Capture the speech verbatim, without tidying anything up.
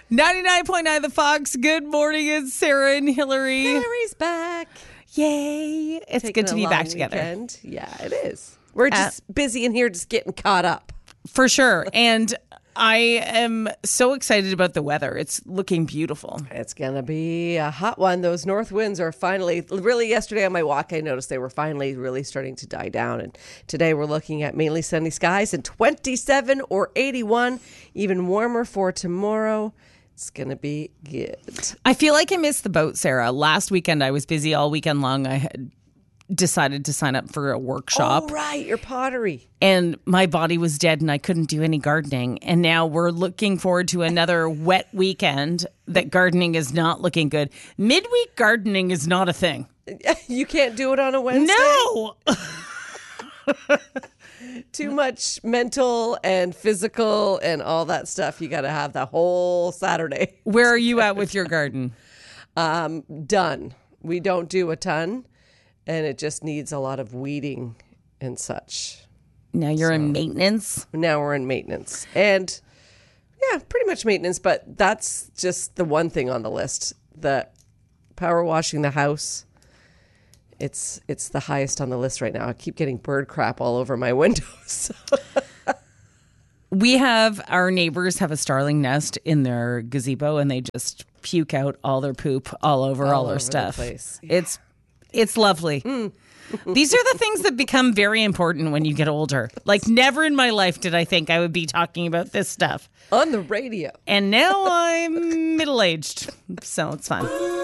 ninety-nine point nine The Fox. Good morning. It's Sarah and Hillary. Hillary's back. Yay. It's Taking good to a be long back together. weekend. Yeah, it is. We're just uh, busy in here just getting caught up. For sure. And I am so excited about the weather. It's looking beautiful. It's going to be a hot one. Those north winds are finally, really yesterday on my walk, I noticed they were finally really starting to die down. And today we're looking at mainly sunny skies and twenty-seven or eighty-one, even warmer for tomorrow. It's going to be good. I feel like I missed the boat, Sarah. Last weekend, I was busy all weekend long. I had decided to sign up for a workshop. Oh, right. Your pottery. And my body was dead and I couldn't do any gardening. And now we're looking forward to another wet weekend that gardening is not looking good. Midweek gardening is not a thing. You can't do it on a Wednesday? No. Too much mental and physical and all that stuff. You got to have the whole Saturday. Where are you at with your garden? Um, done. We don't do a ton, and it just needs a lot of weeding and such. Now you're So, in maintenance? Now we're in maintenance. And yeah, pretty much maintenance, but that's just the one thing on the list. The power washing the house. It's it's the highest on the list right now. I keep getting bird crap all over my windows. We have, our neighbors have a starling nest in their gazebo and they just puke out all their poop all over all, all over our the stuff. place. It's it's lovely. Mm. These are the things that become very important when you get older. Like never in my life did I think I would be talking about this stuff. On the radio. And now I'm middle-aged, so it's fun.